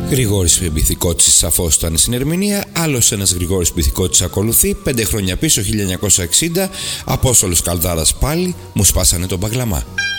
Γρηγόρης Πυθικότσης σαφώς ήταν στην ερμηνεία, άλλος ένας Γρηγόρης Πυθικότσης ακολουθεί. 5 χρόνια πίσω, 1960, Απόστολος Καλδάρας πάλι, μου σπάσανε τον μπαγλαμά.